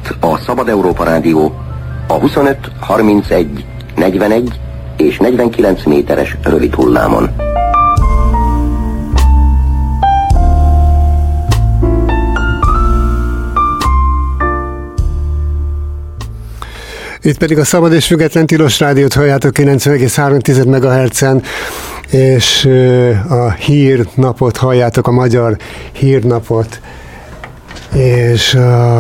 Itt a Szabad Európa Rádió a 25, 31, 41 és 49 méteres rövid hullámon. Itt pedig a Szabad és Független Tilos Rádiót halljátok 90,3 MHz-en, és a hírnapot halljátok, a magyar hírnapot, és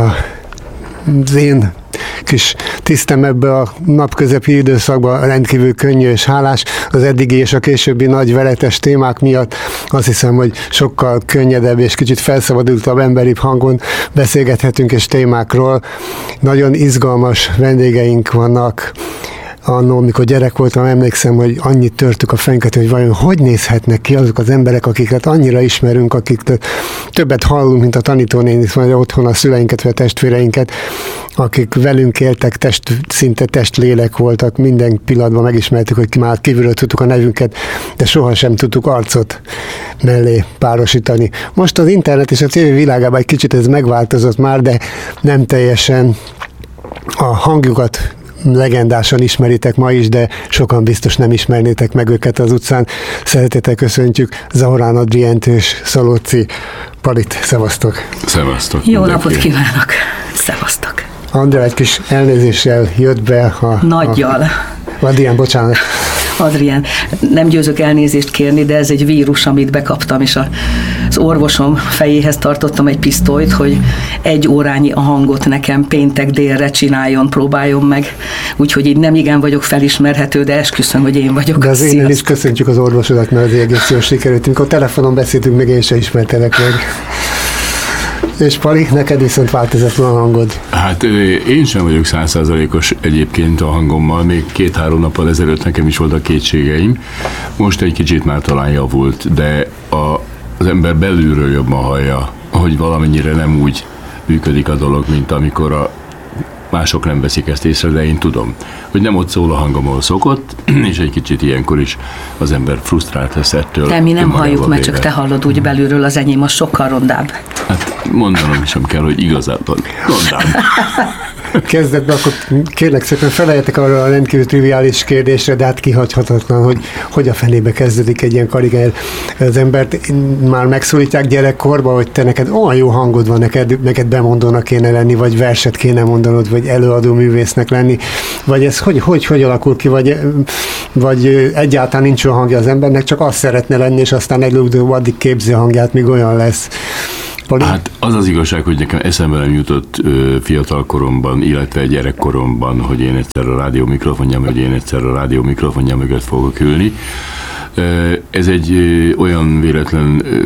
az én kis tisztem ebbe a napközepi időszakban rendkívül könnyű és hálás. Az eddigi és a későbbi nagy veletes témák miatt azt hiszem, hogy sokkal könnyedebb és kicsit felszabadultabb, emberibb hangon beszélgethetünk és témákról. Nagyon izgalmas vendégeink vannak. Annól, amikor gyerek voltam, emlékszem, hogy annyit törtük a fejünket, hogy vajon hogy nézhetnek ki azok az emberek, akiket annyira ismerünk, akik többet hallunk, mint a tanítónénit, vagy otthon a szüleinket, vagy a testvéreinket, akik velünk éltek, szinte testlélek voltak, minden pillanatban megismertük, hogy már kívülről tudtuk a nevünket, de sohasem tudtuk arcot mellé párosítani. Most az internet és a TV világában egy kicsit ez megváltozott már, de nem teljesen. A hangjukat legendásan ismeritek ma is, de sokan biztos nem ismernétek meg őket az utcán. Szeretettel köszöntjük Zahorán Adrient és Szalóci Palit. Szevasztok! Szevasztok! Jó napot kívánok! Szevasztok! Andrea egy kis elnézéssel jött be. Nagyjal. Adrien, bocsánat. Adrien, nem győzök elnézést kérni, de ez egy vírus, amit bekaptam, és az orvosom fejéhez tartottam egy pisztolyt, hogy 1 órányi a hangot nekem péntek délre csináljon, próbáljon meg. Úgyhogy így nem igen vagyok felismerhető, de esküszöm, hogy én vagyok. De az én is köszöntjük az orvosodat, mert az egész jól sikerült. Amikor telefonon beszéltünk, még én sem ismertelek meg. És Pali, neked viszont változatlan a hangod. Hát én sem vagyok 100%-os egyébként a hangommal, még 2-3 nappal ezelőtt nekem is voltak kétségeim. Most egy kicsit már talán javult, de az ember belülről jobban hallja, hogy valamennyire nem úgy működik a dolog, mint amikor mások nem veszik ezt észre, de én tudom, hogy nem ott szól a hangom, ahol szokott, és egy kicsit ilyenkor is az ember frusztrált lesz ettől. De mi nem halljuk, mert csak te hallod úgy belülről, az enyém az sokkal rondább. Hát mondanom sem kell, hogy igazából rondább. Kezdetben akkor kérlek szépen feleljetek arra a rendkívül triviális kérdésre, de hát kihagyhatatlan, hogy a fenébe kezdődik egy ilyen karrier. Az embert már megszólítják gyerekkorban, hogy te neked olyan jó hangod van, neked bemondónak kéne lenni, vagy verset kéne mondanod, vagy előadó művésznek lenni, vagy ez hogy alakul ki, vagy egyáltalán nincs olyan hangja az embernek, csak azt szeretne lenni, és aztán előbb addig képzi a hangját, míg olyan lesz. Pali? Hát az az igazság, hogy nekem eszembe nem jutott fiatal koromban, illetve gyerekkoromban, hogy én egyszer a rádió mikrofonja mögött fogok ülni. Ez egy olyan véletlen